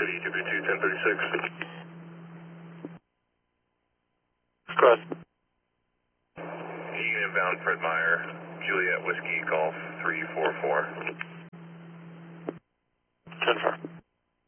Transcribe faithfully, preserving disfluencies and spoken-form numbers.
City, two three two, ten thirty-six. Cross. Egan inbound, Fred Meyer, Juliet Whiskey, Golf three four four. ten four.